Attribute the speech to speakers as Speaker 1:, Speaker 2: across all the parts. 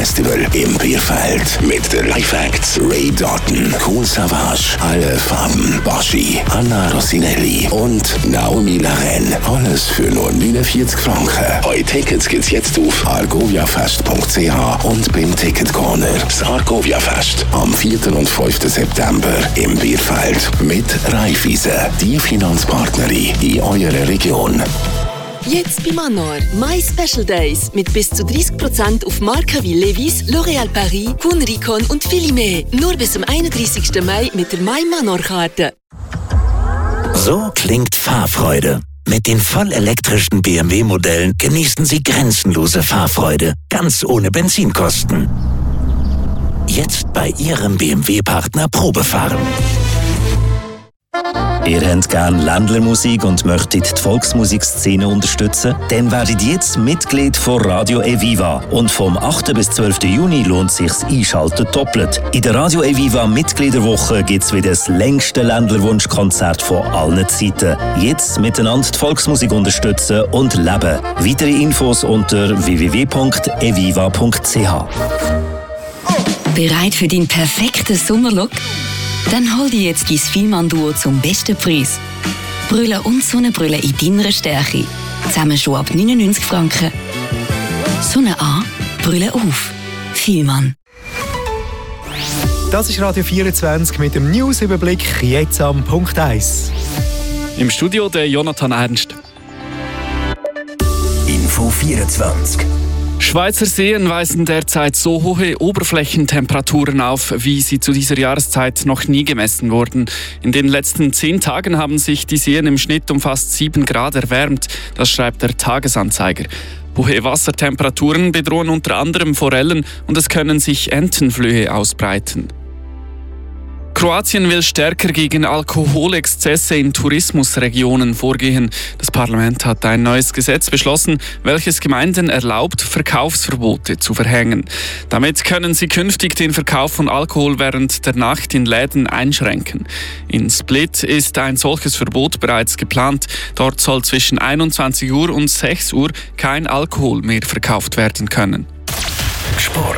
Speaker 1: Festival im Bierfeld mit den Live-Acts Ray Doughton, Kool Savas, Alle Farben, Baschi, Anna Rossinelli und Naomi Laren. Alles für nur 49 Franken. Eure Tickets gibt's jetzt auf argoviafest.ch und beim Ticketcorner. Das Argovia-Fest am 4. und 5. September im Bierfeld mit Raiffeisen, die Finanzpartnerin in eurer Region.
Speaker 2: Jetzt bei Manor. My Special Days mit bis zu 30% auf Marken wie Levi's, L'Oréal Paris, Kunrikon und viele mehr. Nur bis zum 31. Mai mit der My Manor-Karte.
Speaker 3: So klingt Fahrfreude. Mit den vollelektrischen BMW-Modellen genießen Sie grenzenlose Fahrfreude, ganz ohne Benzinkosten. Jetzt bei Ihrem BMW-Partner Probefahren.
Speaker 4: Ihr habt gerne Ländlermusik und möchtet die Volksmusikszene unterstützen? Dann werdet jetzt Mitglied von Radio Eviva. Und vom 8. bis 12. Juni lohnt sich's Einschalten doppelt. In der Radio Eviva Mitgliederwoche gibt's wieder das längste Ländlerwunschkonzert von allen Zeiten. Jetzt miteinander die Volksmusik unterstützen und leben. Weitere Infos unter www.eviva.ch.
Speaker 5: Bereit für deinen perfekten Sommerlook? Dann hol dir jetzt dein Vielmann-Duo zum besten Preis. Brille und Sonnenbrille in deiner Stärke. Zusammen schon ab 99 Franken. Sonne an, Brille auf. Vielmann.
Speaker 6: Das ist Radio 24 mit dem News-Überblick jetzt am Punkt 1.
Speaker 7: Im Studio der Jonathan Ernst.
Speaker 1: Info 24.
Speaker 7: Schweizer Seen weisen derzeit so hohe Oberflächentemperaturen auf, wie sie zu dieser Jahreszeit noch nie gemessen wurden. In den letzten 10 Tagen haben sich die Seen im Schnitt um fast 7 Grad erwärmt. Das schreibt der Tagesanzeiger. Hohe Wassertemperaturen bedrohen unter anderem Forellen und es können sich Entenflöhe ausbreiten. Kroatien will stärker gegen Alkoholexzesse in Tourismusregionen vorgehen. Das Parlament hat ein neues Gesetz beschlossen, welches Gemeinden erlaubt, Verkaufsverbote zu verhängen. Damit können sie künftig den Verkauf von Alkohol während der Nacht in Läden einschränken. In Split ist ein solches Verbot bereits geplant. Dort soll zwischen 21 Uhr und 6 Uhr kein Alkohol mehr verkauft werden können.
Speaker 1: Sport.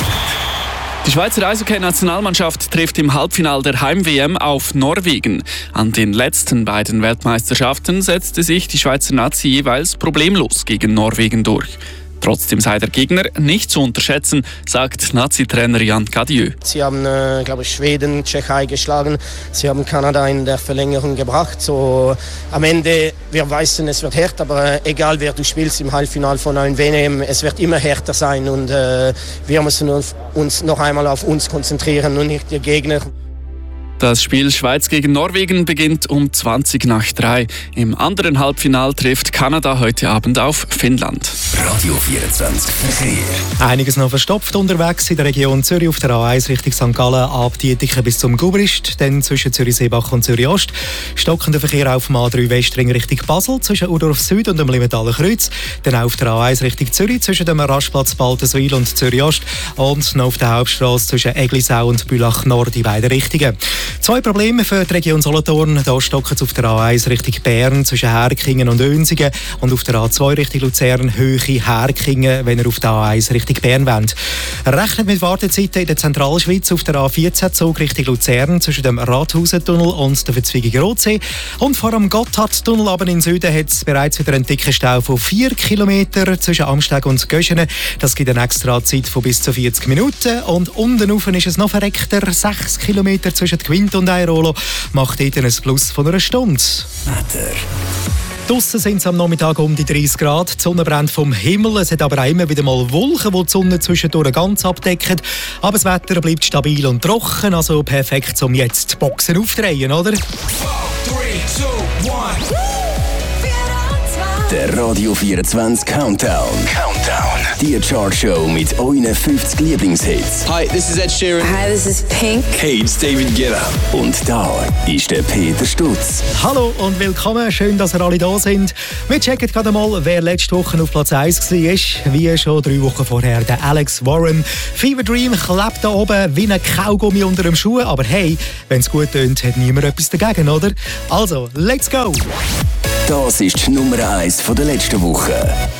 Speaker 7: Die Schweizer Eishockey-Nationalmannschaft trifft im Halbfinale der Heim-WM auf Norwegen. An den letzten beiden Weltmeisterschaften setzte sich die Schweizer Nazi jeweils problemlos gegen Norwegen durch. Trotzdem sei der Gegner nicht zu unterschätzen, sagt Nazi-Trainer Jan Cadieux.
Speaker 8: Sie haben, glaube ich, Schweden, Tschechei geschlagen. Sie haben Kanada in der Verlängerung gebracht. So, am Ende, wir wissen, es wird hart, aber egal wer du spielst im Halbfinale von einem WM, es wird immer härter sein. Und wir müssen uns noch einmal auf uns konzentrieren und nicht die Gegner.
Speaker 7: Das Spiel Schweiz gegen Norwegen beginnt um 3:20. Im anderen Halbfinal trifft Kanada heute Abend auf Finnland.
Speaker 1: Radio 24 Verkehr.
Speaker 6: Einiges noch verstopft unterwegs in der Region Zürich auf der A1 Richtung St. Gallen ab Dietiken bis zum Gubrist, dann zwischen Zürich-Seebach und Zürich-Ost. Stockender Verkehr auf dem A3 Westring Richtung Basel zwischen Urdorf Süd und dem Limentaler Kreuz. Dann auf der A1 Richtung Zürich zwischen dem Rastplatz Baltenswil und Zürich-Ost und noch auf der Hauptstrasse zwischen Eglisau und Bülach Nord in beide Richtungen. 2 Probleme für die Region Solothurn. Da stocken es auf der A1 Richtung Bern zwischen Herkingen und Önsingen und auf der A2 Richtung Luzern Höhe Herkingen, wenn ihr auf der A1 Richtung Bern wollt. Rechnet mit Wartezeiten in der Zentralschweiz auf der A14 Zug Richtung Luzern zwischen dem Rathausentunnel und der Verzweigung Rotsee. Und vor dem Gotthardtunnel aber in Süden hat es bereits wieder einen dicken Stau von 4 Kilometern zwischen Amsteg und Göschene. Das gibt eine extra Zeit von bis zu 40 Minuten. Und unten rauf ist es noch verreckter. 6 Kilometer zwischen Gwint und Airolo macht dort ein Plus von einer Stunde.
Speaker 1: Wetter.
Speaker 6: Draussen sind es am Nachmittag um die 30 Grad. Die Sonne brennt vom Himmel. Es hat aber auch immer wieder mal Wolken, die die Sonne zwischendurch ganz abdecken. Aber das Wetter bleibt stabil und trocken. Also perfekt, um jetzt die Boxen aufzudrehen, oder?
Speaker 1: 4, 3, 2, 1. Der Radio 24 Countdown. Die Chartshow mit euren 50 Lieblingshits.
Speaker 9: Hi, this is Ed Sheeran.
Speaker 10: Hi, this is Pink.
Speaker 9: Hey, it's David Guetta.
Speaker 1: Und da ist der Peter Stutz.
Speaker 6: Hallo und willkommen. Schön, dass ihr alle da sind. Wir checken gerade mal, wer letzte Woche auf Platz 1 war. Wie schon 3 Wochen vorher, der Alex Warren. Fever Dream klebt da oben wie ein Kaugummi unter dem Schuh. Aber hey, wenn es gut tönt, hat niemand etwas dagegen, oder? Also, let's go!
Speaker 1: Das ist die Nummer 1 von der letzten Woche.